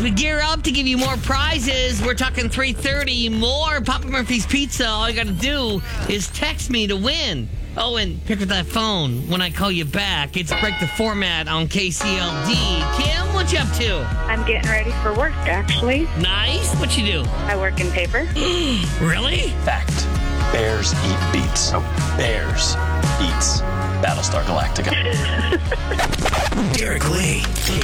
we gear up to give you more prizes, we're talking 3:30, more Papa Murphy's Pizza. All you got to do is text me to win. Oh, and pick up that phone when I call you back. It's Break the Format on KCLD. Kim, what you up to? I'm getting ready for work, actually. Nice. What you do? I work in paper. Really? Fact. Bears eat beets. So Bears eats Battlestar Galactica. Derek Lee,